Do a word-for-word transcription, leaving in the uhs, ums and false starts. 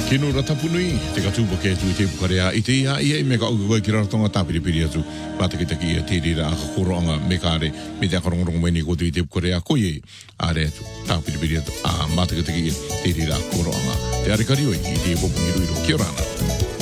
Kino ratapunui, te katupa ke tu te pukarea, i te ia ia i me ka uga ki ratonga tāpiripiri atu, pātakitaki ia te rira a kakoroanga me kāre, me te akarongorongo meni ko te te pukarea ko ie, āre atu, tāpiripiri atu, a mātakitaki ia te rira a kakoroanga, te arekari oi i te popungi ruiro, kia ora ana.